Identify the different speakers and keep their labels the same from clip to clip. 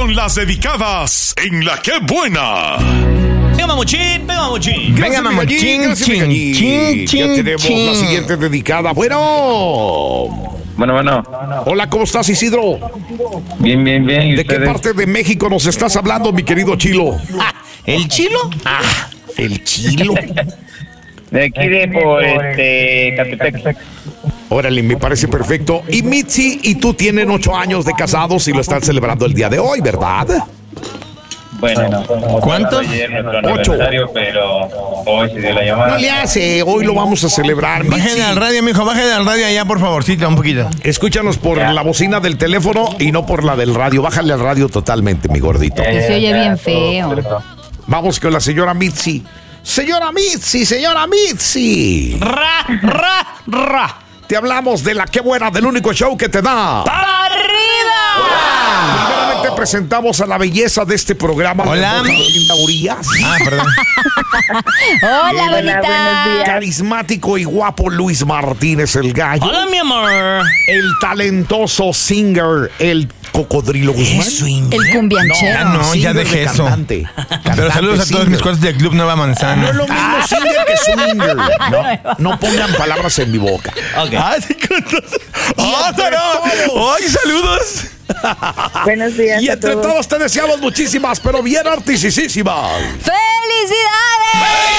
Speaker 1: con las dedicadas en La Qué Buena.
Speaker 2: Venga, mamuchín, venga, mamuchín.
Speaker 3: Venga, mamuchín, chin. Ya tenemos la siguiente dedicada. Bueno. Hola, ¿cómo estás, Isidro?
Speaker 4: Bien.
Speaker 3: ¿De
Speaker 4: ¿Ustedes?
Speaker 3: qué parte de México nos estás hablando, mi querido Chilo?
Speaker 2: ¿El chilo?
Speaker 3: El Chilo.
Speaker 4: De aquí de Catepec.
Speaker 3: Órale, me parece perfecto. Y Mitzi y tú tienen 8 años de casados y lo están celebrando el día de hoy, ¿verdad?
Speaker 4: Bueno,
Speaker 2: ¿cuántos?
Speaker 4: Ayer nuestro
Speaker 3: 8.
Speaker 4: aniversario, pero hoy se dio la llamada.
Speaker 3: No le hace, hoy lo vamos a celebrar. Mitzi,
Speaker 5: Bájale al radio, mijo, bájale al radio allá, por favorcito, un poquito.
Speaker 3: escúchanos por la bocina del teléfono y no por la del radio. Bájale al radio totalmente, mi gordito.
Speaker 6: Que se oye bien feo.
Speaker 3: Vamos con la señora Mitzi. Señora Mitzi.
Speaker 2: Ra.
Speaker 3: Te hablamos de La Qué Buena, del único show que te da.
Speaker 2: ¡Para arriba!
Speaker 3: Primeramente presentamos a la belleza de este programa.
Speaker 5: Hola.
Speaker 3: Linda Urias.
Speaker 5: Perdón.
Speaker 6: Hola,
Speaker 7: buenos
Speaker 6: bonita.
Speaker 7: días.
Speaker 3: Carismático y guapo Luis Martínez el Gallo.
Speaker 2: Hola, mi amor.
Speaker 3: El talentoso singer, el Cocodrilo Guzmán.
Speaker 6: El cumbianchero.
Speaker 5: No, ya
Speaker 3: Singer
Speaker 5: dejé
Speaker 3: de
Speaker 5: eso.
Speaker 3: cantante.
Speaker 5: Pero saludos a todos mis cuates del Club Nueva
Speaker 3: No
Speaker 5: Manzana.
Speaker 3: es lo mismo singer que swinger. No pongan palabras en mi boca.
Speaker 2: Ok.
Speaker 5: Sí, con todos.
Speaker 3: entre todos.
Speaker 5: ¡Ay, saludos!
Speaker 7: Buenos días
Speaker 3: Y
Speaker 7: a
Speaker 3: entre todos te deseamos muchísimas, pero bien artisísimas.
Speaker 6: ¡Felicidades!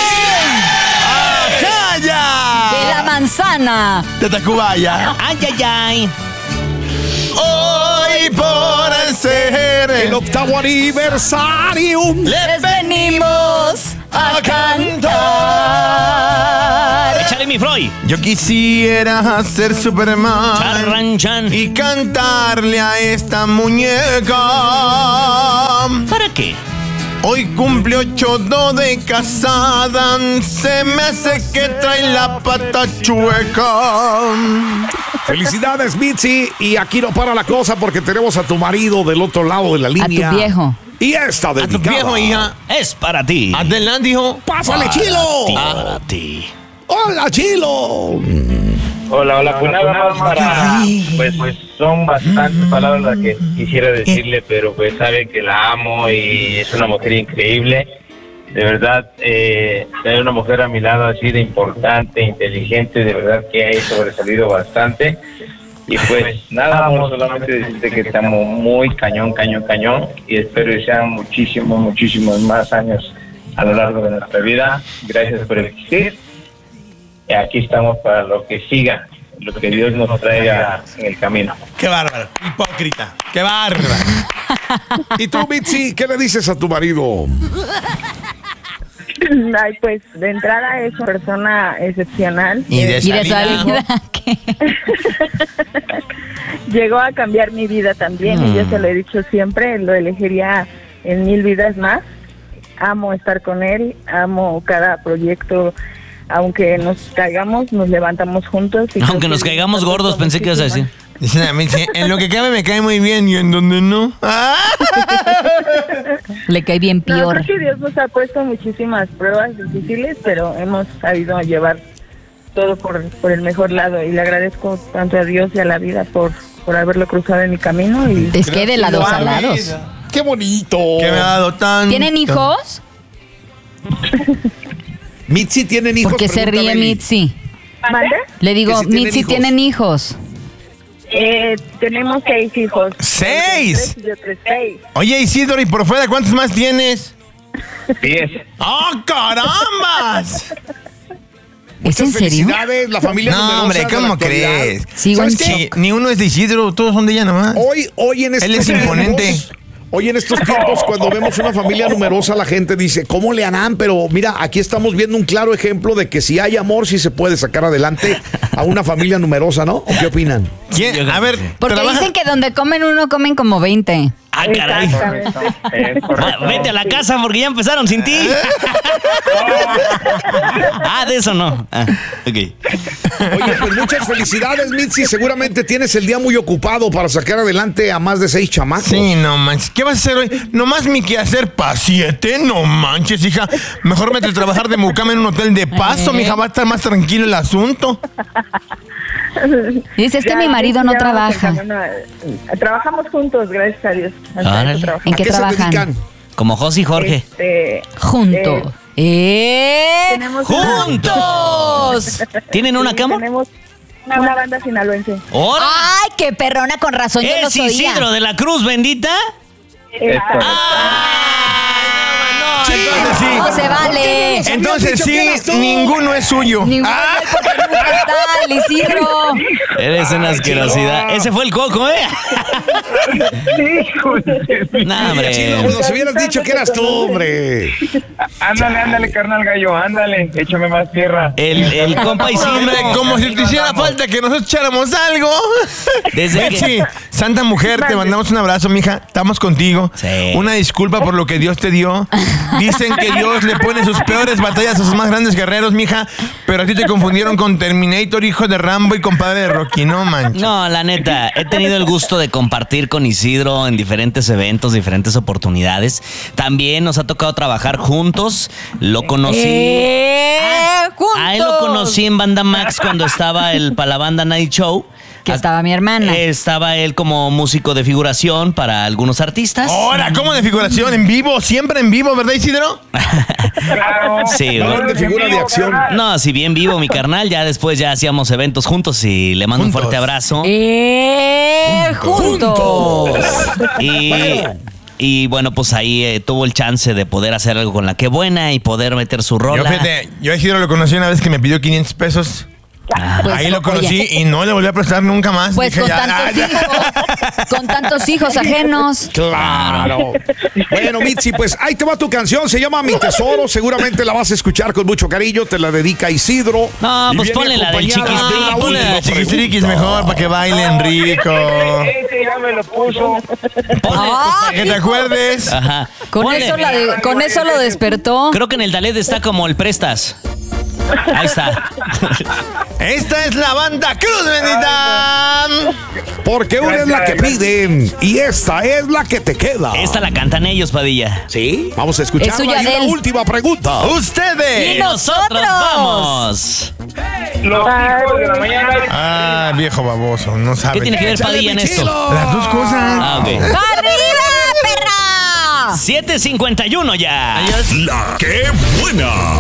Speaker 5: ¡Calla!
Speaker 6: De la manzana.
Speaker 5: De Tacubaya.
Speaker 2: Ay.
Speaker 5: Hoy por ser
Speaker 3: El 8º aniversario.
Speaker 6: Les venimos a cantar.
Speaker 2: Échale, mi Freud.
Speaker 5: Yo quisiera ser Superman
Speaker 2: Charranchan.
Speaker 5: y cantarle a esta muñeca.
Speaker 2: ¿Para qué?
Speaker 5: Hoy cumple 8 de casada, se me hace que trae la pata chueca.
Speaker 3: Felicidades, Mitzi. Y aquí no para la cosa porque tenemos a tu marido del otro lado de la línea.
Speaker 6: tu viejo.
Speaker 3: Y esta
Speaker 5: A tu
Speaker 3: dedicada.
Speaker 5: viejo, hija.
Speaker 2: Es para ti.
Speaker 5: Adelante, hijo.
Speaker 3: ¡Pásale, Chilo!
Speaker 2: Para ti.
Speaker 3: ¡Hola, Chilo!
Speaker 4: Hola, pues nada más para... Pues son bastantes palabras las que quisiera decirle, pero pues sabe que la amo y es una mujer increíble. De verdad, tener una mujer a mi lado así de importante, inteligente, de verdad que ha sobresalido bastante. Y pues nada, amor, solamente decirte que te amo muy cañón, y espero que sean muchísimos más años a lo largo de nuestra vida. Gracias por existir. Y aquí estamos para lo que siga, lo que Dios nos traiga en el camino.
Speaker 5: Qué bárbaro. Hipócrita. Qué bárbaro.
Speaker 3: ¿Y tú, Mitzi, qué le dices a tu marido?
Speaker 7: Ay, pues de entrada es una persona excepcional.
Speaker 5: Y de
Speaker 6: Y de salida. ¿Qué?
Speaker 7: Llegó a cambiar mi vida también y yo se lo he dicho siempre, lo elegiría en 1000 vidas más. Amo estar con él, amo cada proyecto. Aunque nos caigamos, nos levantamos juntos. Y
Speaker 2: Aunque
Speaker 7: creo
Speaker 2: nos
Speaker 7: que
Speaker 2: caigamos gordos, pensé que ibas a decir.
Speaker 5: Dicen a mí, sí, en lo que cabe me cae muy bien y en donde no.
Speaker 6: Le cae bien
Speaker 7: No,
Speaker 6: peor.
Speaker 7: creo que Dios nos ha puesto muchísimas pruebas difíciles, pero hemos sabido llevar todo por el mejor lado. Y le agradezco tanto a Dios y a la vida por haberlo cruzado en mi camino. Y
Speaker 6: Es que de lados a lados.
Speaker 3: ¡Qué bonito!
Speaker 5: Que me ha dado tan.
Speaker 6: ¿Tienen hijos?
Speaker 3: Mitzi, ¿tienen hijos?
Speaker 6: ¿Por qué se ríe
Speaker 3: Pregúntale.
Speaker 6: Mitzi?
Speaker 7: ¿Mande?
Speaker 6: Le digo,
Speaker 3: Que si tienen
Speaker 6: Mitzi,
Speaker 3: hijos.
Speaker 6: ¿tienen hijos?
Speaker 7: Tenemos 6 hijos.
Speaker 5: 6.
Speaker 7: Yo 6.
Speaker 5: Oye, Isidro, ¿y por fuera cuántos más tienes?
Speaker 4: 10.
Speaker 5: ¡Ah, carambas!
Speaker 6: ¿Es en
Speaker 3: Muchas
Speaker 6: serio?
Speaker 3: felicidades, la familia
Speaker 5: No,
Speaker 3: numerosa
Speaker 5: hombre,
Speaker 3: de la
Speaker 5: ¿cómo
Speaker 3: actualidad.
Speaker 5: crees?
Speaker 6: Sigo
Speaker 3: ¿Sabes
Speaker 6: en
Speaker 3: qué?
Speaker 6: shock.
Speaker 5: Ni uno es de Isidro, todos son de ella nomás.
Speaker 3: Hoy en estos
Speaker 5: Él es imponente.
Speaker 3: Hoy en estos tiempos, cuando vemos una familia numerosa, la gente dice, ¿cómo le harán? Pero mira, aquí estamos viendo un claro ejemplo de que si hay amor, sí se puede sacar adelante a una familia numerosa, ¿no? ¿O qué opinan?
Speaker 5: ¿Quién? A ver,
Speaker 6: Porque
Speaker 5: trabaja-
Speaker 6: dicen que donde comen uno, comen como 20.
Speaker 2: Ah, caray. Vete a la casa porque ya empezaron sin ti. De eso no. Ok.
Speaker 3: Oye, pues muchas felicidades, Mitzi. Seguramente tienes el día muy ocupado para sacar adelante a más de 6 chamacos.
Speaker 5: Sí, no manches. ¿Qué vas a hacer hoy? Nomás mi quehacer pa' 7. No manches, hija. Mejor vete a trabajar de mucama en un hotel de paso, mija. Va a estar más tranquilo el asunto.
Speaker 6: Dice, es que
Speaker 7: Ya,
Speaker 6: mi marido no
Speaker 7: ya vamos
Speaker 6: trabaja.
Speaker 7: en camino trabajamos juntos, gracias a Dios. Hasta
Speaker 2: Órale.
Speaker 7: eso trabajamos.
Speaker 6: ¿En qué
Speaker 3: ¿A qué se
Speaker 6: trabajan?
Speaker 3: dedican?
Speaker 2: Como José y Jorge.
Speaker 6: Juntos.
Speaker 7: Tenemos
Speaker 6: ¡Juntos!
Speaker 2: ¿Tienen una cama?
Speaker 7: Tenemos una banda sinaloense.
Speaker 2: ¡Órale!
Speaker 6: ¡Ay, qué perrona! Con razón yo
Speaker 2: ¿Es
Speaker 6: los oía.
Speaker 2: Isidro de la Cruz, bendita?
Speaker 5: Entonces sí.
Speaker 6: No se vale.
Speaker 5: Entonces
Speaker 3: dicho
Speaker 5: sí,
Speaker 3: que eras tú.
Speaker 5: ninguno es suyo.
Speaker 6: Ninguno porque nunca está el Isidro.
Speaker 2: Eres una asquerosidad. Ese fue el Coco, ¿eh? No, hombre.
Speaker 3: Chino, nos hubieras dicho que eras tú, hombre.
Speaker 4: Ándale, carnal gallo, ándale, échame más tierra.
Speaker 2: El compa Isidro.
Speaker 5: Hombre, como si te hiciera falta que nosotros echáramos algo.
Speaker 2: Desde
Speaker 5: Betsy,
Speaker 2: que...
Speaker 5: santa mujer, te mandamos un abrazo, mija. Estamos contigo.
Speaker 2: Sí.
Speaker 5: Una disculpa por lo que Dios te dio. Dicen que Dios le pone sus peores batallas a sus más grandes guerreros, mija. Pero a ti te confundieron con Terminator, hijo de Rambo y compadre de Rocky. No manches.
Speaker 2: No, la neta, he tenido el gusto de compartir con Isidro en diferentes eventos, diferentes oportunidades. También nos ha tocado trabajar juntos. Lo conocí.
Speaker 6: ¡Juntos!
Speaker 2: A él lo conocí en Banda Max cuando estaba el Palabanda Night Show.
Speaker 6: Que estaba mi hermana.
Speaker 2: Estaba él como músico de figuración para algunos artistas.
Speaker 5: Ahora, ¿cómo de figuración? ¿En vivo? Siempre en vivo, ¿verdad, Isidro?
Speaker 2: Sí,
Speaker 3: Valor de figura de acción.
Speaker 2: no, si bien vivo mi carnal, ya después ya hacíamos eventos juntos y le mando un
Speaker 5: Juntos.
Speaker 2: fuerte abrazo.
Speaker 6: ¡Juntos!
Speaker 2: Y bueno, pues ahí tuvo el chance de poder hacer algo con la que buena y poder meter su
Speaker 5: Yo,
Speaker 2: rola.
Speaker 5: fíjate, yo a Isidro lo conocí una vez que me pidió 500 pesos.
Speaker 6: Pues,
Speaker 5: Ahí lo conocí
Speaker 6: oye,
Speaker 5: y no le volví a prestar nunca más.
Speaker 6: Pues
Speaker 5: Dije,
Speaker 6: con
Speaker 5: ya,
Speaker 6: tantos
Speaker 5: ya.
Speaker 6: hijos, con tantos hijos ajenos.
Speaker 3: Claro. Bueno, Mitzi, pues ahí te va tu canción. Se llama Mi Tesoro. Seguramente la vas a escuchar con mucho cariño. Te la dedica Isidro.
Speaker 2: No,
Speaker 3: Y
Speaker 2: pues
Speaker 3: viene
Speaker 2: ponle la del
Speaker 3: acompañada de una
Speaker 5: Ponle
Speaker 3: última
Speaker 5: la chiquistriquis
Speaker 3: pregunta.
Speaker 5: mejor para que bailen rico.
Speaker 4: Ese ya me lo puso.
Speaker 6: Ah,
Speaker 5: Para que te acuerdes.
Speaker 2: Ajá.
Speaker 6: con
Speaker 2: Ponle.
Speaker 6: con eso lo despertó.
Speaker 2: Creo que en el Dalet está como el Prestas. Ahí está.
Speaker 5: Esta es la banda Cruz, bendita.
Speaker 3: Porque una es la que piden y esta es la que te queda.
Speaker 2: Esta la cantan ellos, Padilla.
Speaker 3: Sí, vamos a
Speaker 6: Es suya
Speaker 3: escucharla. Y
Speaker 6: de
Speaker 3: una
Speaker 6: él.
Speaker 3: última pregunta.
Speaker 5: Ustedes.
Speaker 6: Y nosotros
Speaker 2: vamos.
Speaker 4: Los hijos de la mañana.
Speaker 5: Ah, viejo baboso, no
Speaker 2: ¿Qué
Speaker 5: sabes.
Speaker 2: tiene que ver Padilla en esto?
Speaker 5: Las dos cosas.
Speaker 2: Ah, ok.
Speaker 6: ¡Arriba, perra!
Speaker 2: 7:51 ya.
Speaker 1: La que buena.